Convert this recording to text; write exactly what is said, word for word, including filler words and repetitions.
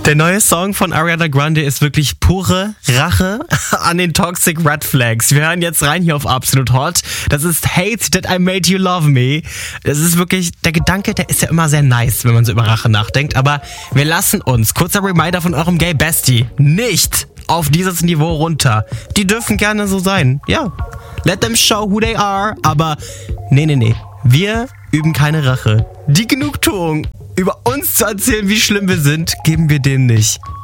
Der neue Song von Ariana Grande ist wirklich pure Rache an den Toxic Red Flags. Wir hören jetzt rein hier auf Absolut Hot. Das ist Hate That I Made You Love Me. Das ist wirklich, der Gedanke, der ist ja immer sehr nice, wenn man so über Rache nachdenkt. Aber wir lassen uns, kurzer Reminder von eurem Gay Bestie, nicht auf dieses Niveau runter. Die dürfen gerne so sein, ja. Let them show who they are. Aber nee, nee, nee. Wir üben keine Rache. Die Genugtuung, über uns zu erzählen, wie schlimm wir sind, geben wir denen nicht.